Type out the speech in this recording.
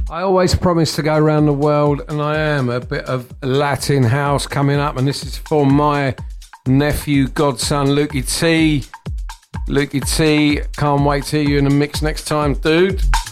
I always promise to go around the world, and I am. A bit of Latin house coming up, and this is for my nephew, godson, Lukey T. Lukey T, can't wait to hear you in the mix next time, dude.